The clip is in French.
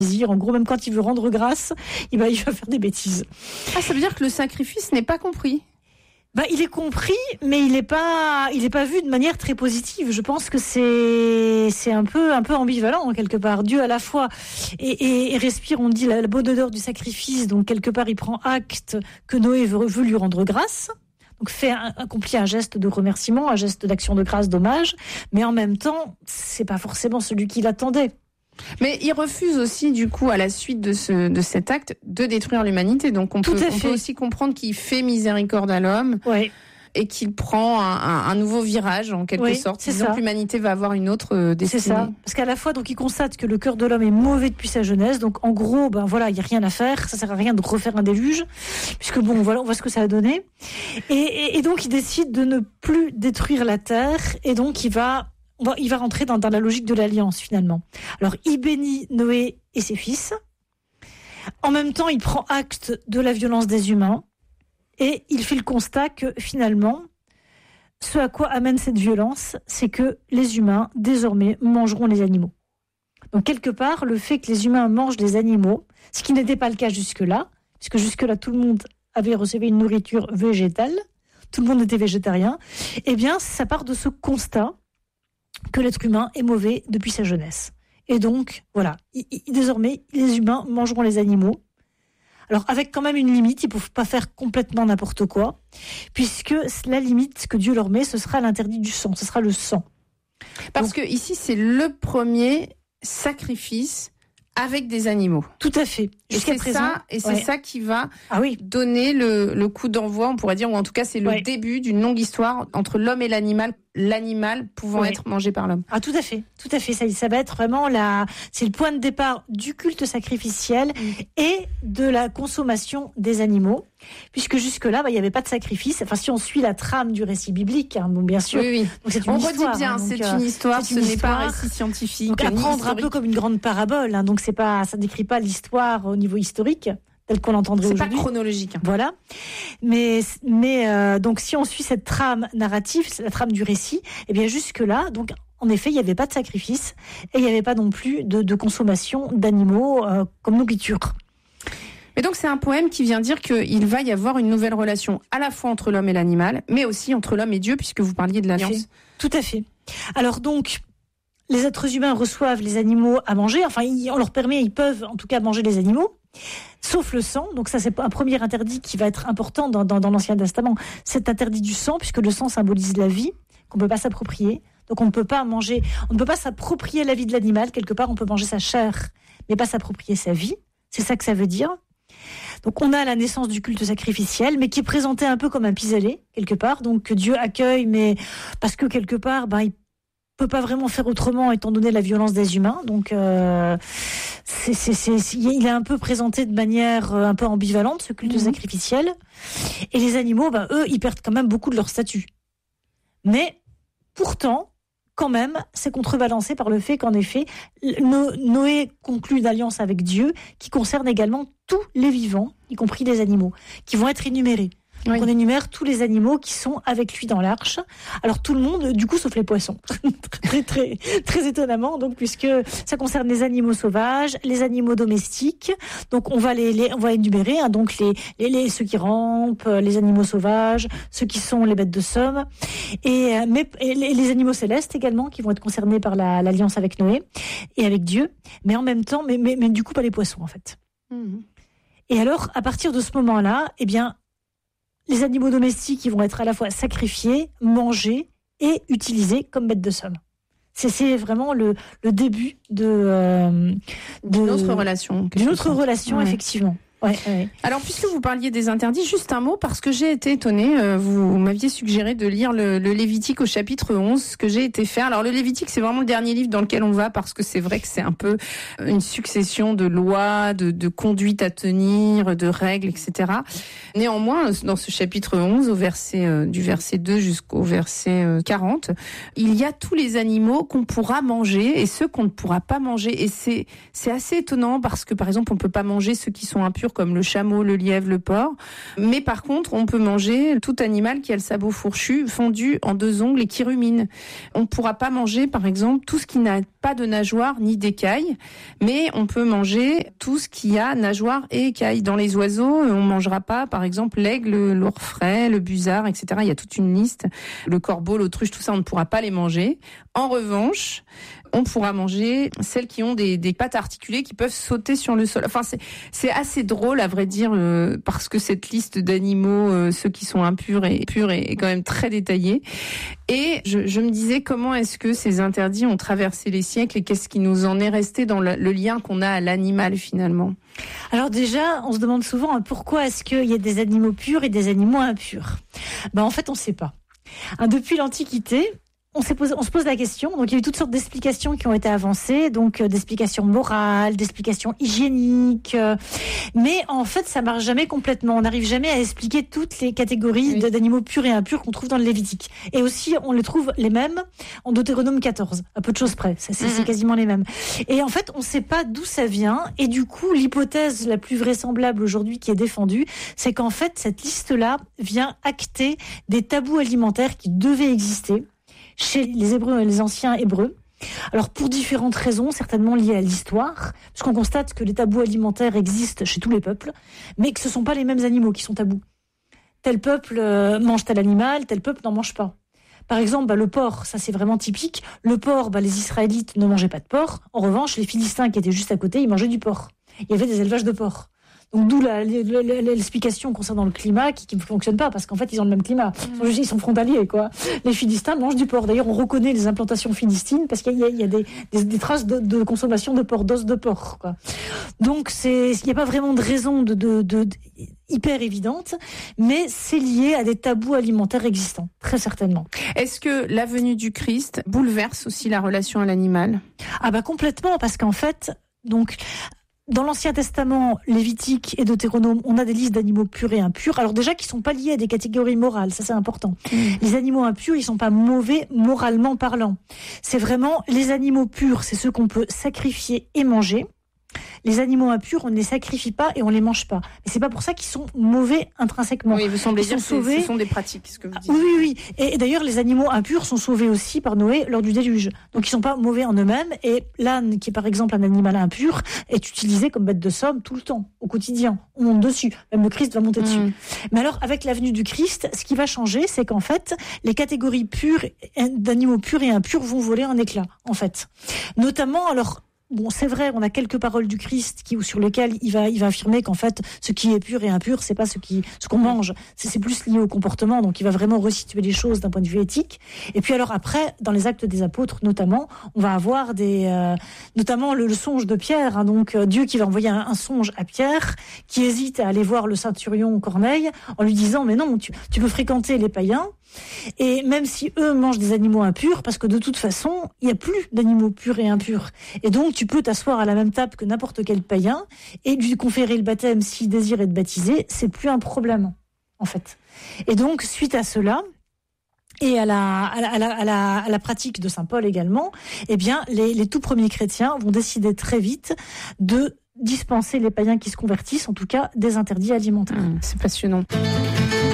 En gros, même quand il veut rendre grâce, il va faire des bêtises. Ah, ça veut dire que le sacrifice n'est pas compris. Il est compris, mais il est pas vu de manière très positive. Je pense que c'est un peu ambivalent quelque part. Dieu à la fois et respire, on dit la bonne odeur du sacrifice. Donc quelque part, il prend acte que Noé veut lui rendre grâce. Donc accomplit un geste de remerciement, un geste d'action de grâce, d'hommage. Mais en même temps, c'est pas forcément celui qu'il attendait. Mais il refuse aussi, du coup, à la suite de cet acte, de détruire l'humanité. Donc on peut aussi comprendre qu'il fait miséricorde à l'homme et qu'il prend un nouveau virage, en quelque sorte. Disons que l'humanité va avoir une autre destinée. C'est ça. Parce qu'à la fois, donc, il constate que le cœur de l'homme est mauvais depuis sa jeunesse. Donc en gros, il n'y a rien à faire. Ça sert à rien de refaire un déluge. Puisque on voit ce que ça a donné. Et donc il décide de ne plus détruire la terre. Et donc il va rentrer dans la logique de l'alliance, finalement. Alors, il bénit Noé et ses fils. En même temps, il prend acte de la violence des humains. Et il fait le constat que, finalement, ce à quoi amène cette violence, c'est que les humains, désormais, mangeront les animaux. Donc, quelque part, le fait que les humains mangent les animaux, ce qui n'était pas le cas jusque-là, puisque jusque-là, tout le monde avait reçu une nourriture végétale, tout le monde était végétarien, eh bien, ça part de ce constat que l'être humain est mauvais depuis sa jeunesse. Et donc, voilà, désormais, les humains mangeront les animaux. Alors, avec quand même une limite, ils ne peuvent pas faire complètement n'importe quoi, puisque la limite que Dieu leur met, ce sera l'interdit du sang, ce sera le sang. Parce que ici, c'est le premier sacrifice avec des animaux. Tout à fait. Jusqu'à présent. C'est ça qui va donner le coup d'envoi, on pourrait dire, ou en tout cas, c'est le début d'une longue histoire entre l'homme et l'animal pouvant être mangé par l'homme. Ah, tout à fait. Ça va être vraiment c'est le point de départ du culte sacrificiel et de la consommation des animaux. Puisque jusque-là, il n'y avait pas de sacrifice. Enfin, si on suit la trame du récit biblique, bien sûr. Oui. Donc, c'est on redit bien, c'est une histoire, ce n'est pas un récit scientifique. Donc, à prendre un peu comme une grande parabole. Donc, ça décrit pas l'histoire au niveau historique, tel qu'on l'entendrait aujourd'hui. C'est pas chronologique. Voilà. Mais donc, si on suit cette trame narrative, c'est la trame du récit, eh bien, jusque-là, donc, en effet, il n'y avait pas de sacrifice et il n'y avait pas non plus de consommation d'animaux comme nourriture. Mais donc c'est un poème qui vient dire qu'il va y avoir une nouvelle relation à la fois entre l'homme et l'animal, mais aussi entre l'homme et Dieu, puisque vous parliez de l'alliance. Tout à fait. Alors donc, les êtres humains reçoivent les animaux à manger, enfin on leur permet, ils peuvent en tout cas manger les animaux, sauf le sang. Donc ça c'est un premier interdit qui va être important dans l'Ancien Testament. Cet interdit du sang, puisque le sang symbolise la vie, qu'on ne peut pas s'approprier. Donc on ne peut pas s'approprier la vie de l'animal, quelque part on peut manger sa chair, mais pas s'approprier sa vie. C'est ça que ça veut dire. Donc on a la naissance du culte sacrificiel, mais qui est présenté un peu comme un pis-aller, quelque part. Donc que Dieu accueille, mais parce que quelque part, il peut pas vraiment faire autrement, étant donné la violence des humains. Donc il est un peu présenté de manière un peu ambivalente, ce culte sacrificiel. Et les animaux, eux, ils perdent quand même beaucoup de leur statut. Mais pourtant, quand même, c'est contrebalancé par le fait qu'en effet, Noé conclut une alliance avec Dieu qui concerne également tous les vivants, y compris les animaux, qui vont être énumérés. Donc on énumère tous les animaux qui sont avec lui dans l'arche. Alors tout le monde, du coup, sauf les poissons. très, très, très étonnamment, donc, puisque ça concerne les animaux sauvages, les animaux domestiques. Donc on va énumérer, donc ceux qui rampent, les animaux sauvages, ceux qui sont les bêtes de somme, et les animaux célestes également, qui vont être concernés par l'alliance avec Noé et avec Dieu. Mais en même temps, mais du coup pas les poissons en fait. Et alors, à partir de ce moment-là, eh bien, les animaux domestiques, ils vont être à la fois sacrifiés, mangés et utilisés comme bêtes de somme. C'est vraiment le début d'une autre relation. D'une autre relation, effectivement. Ouais. Alors, puisque vous parliez des interdits, juste un mot, parce que j'ai été étonnée. Vous m'aviez suggéré de lire le Lévitique au chapitre 11, ce que j'ai été faire. Alors, le Lévitique, c'est vraiment le dernier livre dans lequel on va, parce que c'est vrai que c'est un peu une succession de lois, de conduites à tenir, de règles, etc. Néanmoins, dans ce chapitre 11, du verset 2 jusqu'au verset 40, il y a tous les animaux qu'on pourra manger et ceux qu'on ne pourra pas manger. Et c'est assez étonnant, parce que, par exemple, on ne peut pas manger ceux qui sont impurs impurs comme le chameau, le lièvre, le porc. Mais par contre, on peut manger tout animal qui a le sabot fourchu, fendu en 2 ongles et qui rumine. On ne pourra pas manger, par exemple, tout ce qui n'a pas de nageoire ni d'écailles, mais on peut manger tout ce qui a nageoire et écailles. Dans les oiseaux, on mangera pas, par exemple, l'aigle, l'orfraie, le busard, etc. Il y a toute une liste. Le corbeau, l'autruche, tout ça, on ne pourra pas les manger. En revanche, on pourra manger celles qui ont des pattes articulées qui peuvent sauter sur le sol. Enfin, c'est assez drôle, à vrai dire, parce que cette liste d'animaux, ceux qui sont impurs et purs, est quand même très détaillée. Et je me disais, comment est-ce que ces interdits ont traversé les siècles et qu'est-ce qui nous en est resté dans le lien qu'on a à l'animal, finalement? Alors déjà, on se demande souvent pourquoi est-ce qu'il y a des animaux purs et des animaux impurs. En fait, on ne sait pas. Depuis l'Antiquité, on se pose la question. Donc, il y a eu toutes sortes d'explications qui ont été avancées, donc d'explications morales, d'explications hygiéniques. Mais en fait, ça marche jamais complètement. On n'arrive jamais à expliquer toutes les catégories d'animaux purs et impurs qu'on trouve dans le Lévitique. Et aussi, on les trouve les mêmes en Deutéronome 14, à peu de choses près. C'est quasiment les mêmes. Et en fait, on ne sait pas d'où ça vient. Et du coup, l'hypothèse la plus vraisemblable aujourd'hui qui est défendue, c'est qu'en fait, cette liste-là vient acter des tabous alimentaires qui devaient exister chez les Hébreux et les anciens Hébreux. Alors pour différentes raisons, certainement liées à l'histoire, parce qu'on constate que les tabous alimentaires existent chez tous les peuples, mais que ce ne sont pas les mêmes animaux qui sont tabous. Tel peuple mange tel animal, tel peuple n'en mange pas. Par exemple, le porc, ça c'est vraiment typique. Le porc, les Israélites ne mangeaient pas de porc. En revanche, les Philistins qui étaient juste à côté, ils mangeaient du porc. Il y avait des élevages de porc. Donc d'où l'explication concernant le climat qui ne fonctionne pas, parce qu'en fait ils ont le même climat. Ils sont frontaliers, quoi. Les Philistins mangent du porc. D'ailleurs, on reconnaît les implantations philistines parce qu'il y a des traces de consommation de porc, d'os de porc, quoi. Donc il n'y a pas vraiment de raison de hyper évidente, mais c'est lié à des tabous alimentaires existants, très certainement. Est-ce que la venue du Christ bouleverse aussi la relation à l'animal? Complètement, parce qu'en fait, donc dans l'Ancien Testament, Lévitique et Deutéronome, on a des listes d'animaux purs et impurs. Alors déjà, qui sont pas liés à des catégories morales, ça c'est important. Les animaux impurs, ils sont pas mauvais moralement parlant. C'est vraiment les animaux purs, c'est ceux qu'on peut sacrifier et manger. Les animaux impurs, on ne les sacrifie pas et on les mange pas. Mais c'est pas pour ça qu'ils sont mauvais intrinsèquement. Oui, vous semblez dire que ce sont des pratiques, ce que vous dites. Oui. Et d'ailleurs, les animaux impurs sont sauvés aussi par Noé lors du déluge. Donc, ils sont pas mauvais en eux-mêmes. Et l'âne, qui est par exemple un animal impur, est utilisé comme bête de somme tout le temps, au quotidien. On monte dessus. Même le Christ va monter dessus. Mais alors, avec la venue du Christ, ce qui va changer, c'est qu'en fait, les catégories pures, d'animaux purs et impurs vont voler en éclats, en fait. Notamment, alors, bon, c'est vrai, on a quelques paroles du Christ sur lesquelles il va affirmer qu'en fait, ce qui est pur et impur, c'est pas ce qu'on mange. C'est plus lié au comportement. Donc, il va vraiment resituer les choses d'un point de vue éthique. Et puis alors après, dans les Actes des Apôtres, notamment, on va avoir notamment le songe de Pierre. Donc, Dieu qui va envoyer un songe à Pierre, qui hésite à aller voir le centurion Corneille en lui disant, mais non, tu peux fréquenter les païens. Et même si eux mangent des animaux impurs, parce que de toute façon, il n'y a plus d'animaux purs et impurs. Et donc, tu peux t'asseoir à la même table que n'importe quel païen et lui conférer le baptême s'il désire être baptisé. C'est plus un problème, en fait. Et donc, suite à cela, et à la pratique de Saint Paul également, eh bien, les tout premiers chrétiens vont décider très vite de dispenser les païens qui se convertissent, en tout cas, des interdits alimentaires. C'est passionnant.